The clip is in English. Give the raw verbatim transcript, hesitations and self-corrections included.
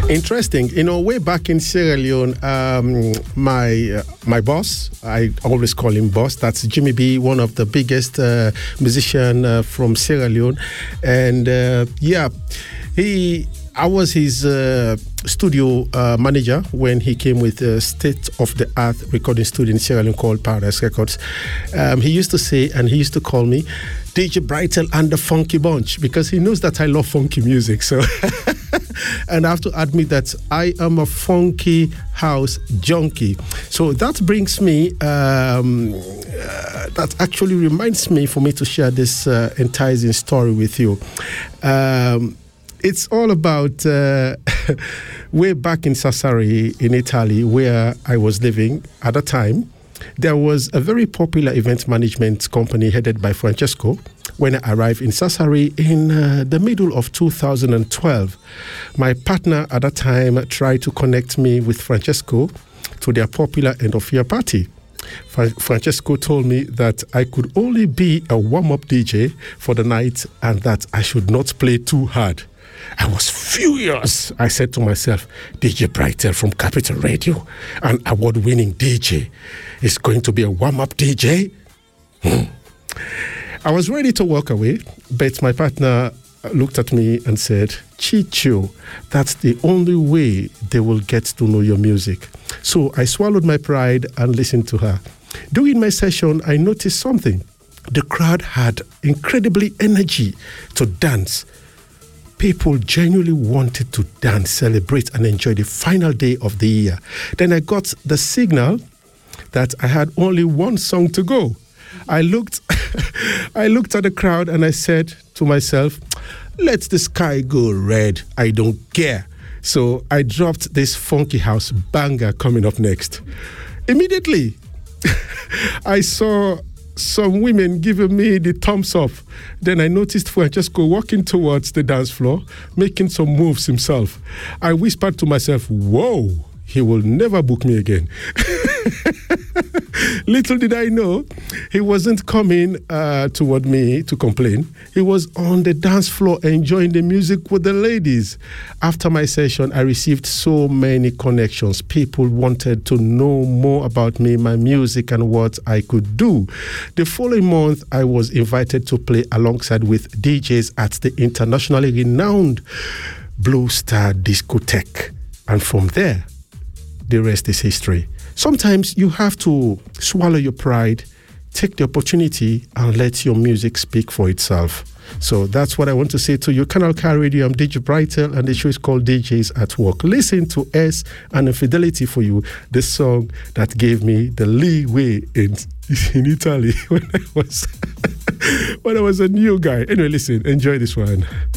Interesting. You know, way back in Sierra Leone, um, my uh, my boss, I always call him boss, that's Jimmy B, one of the biggest uh, musician uh, from Sierra Leone. And uh, yeah, he... I was his uh, studio uh, manager when he came with a state-of-the-art recording studio in Sierra Leone called Paradise Records. Um, he used to say, and he used to call me, D J Brightel and the Funky Bunch, because he knows that I love funky music. So, and I have to admit that I am a funky house junkie. So that brings me, um, uh, that actually reminds me for me to share this uh, enticing story with you. Um, It's all about uh, way back in Sassari in Italy, where I was living at the time. There was a very popular event management company headed by Francesco. When I arrived in Sassari in uh, the middle of two thousand twelve, my partner at that time tried to connect me with Francesco to their popular end-of-year party. Fra- Francesco told me that I could only be a warm-up D J for the night and that I should not play too hard. I was furious. I said to myself, D J Brightel from Capital Radio, an award-winning D J, is going to be a warm-up D J? Hmm. I was ready to walk away, but my partner looked at me and said, Chicho, that's the only way they will get to know your music. So I swallowed my pride and listened to her. During my session, I noticed something. The crowd had incredibly energy to dance. People genuinely wanted to dance, celebrate, and enjoy the final day of the year. Then I got the signal that I had only one song to go. I looked, I looked at the crowd and I said to myself, let the sky go red. I don't care. So I dropped this funky house banger coming up next. Immediately, I saw some women giving me the thumbs up. Then I noticed Francesco walking towards the dance floor, making some moves himself. I whispered to myself, whoa, he will never book me again. Little did I know, he wasn't coming uh, toward me to complain. He was on the dance floor enjoying the music with the ladies. After my session, I received so many connections. People wanted to know more about me, my music, and what I could do. The following month, I was invited to play alongside with D Js at the internationally renowned Blue Star Discotheque. And from there, the rest is history. Sometimes you have to swallow your pride, take the opportunity, and let your music speak for itself. So that's what I want to say to you. Canal K Radio, I'm D J Brightel, and the show is called D Js at Work. Listen to S and Infidelity for You, the song that gave me the leeway in, in Italy when I was when I was a new guy. Anyway, listen, enjoy this one.